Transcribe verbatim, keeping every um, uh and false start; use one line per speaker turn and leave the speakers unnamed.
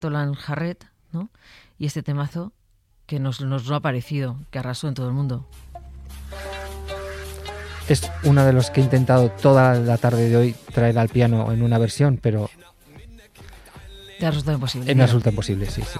Tolan Jarret, ¿no? Y este temazo que nos, nos lo ha parecido, que arrasó en todo el mundo.
Es uno de los que he intentado toda la tarde de hoy traer al piano en una versión, pero
te ha resultado imposible.
Me resulta imposible, sí, sí.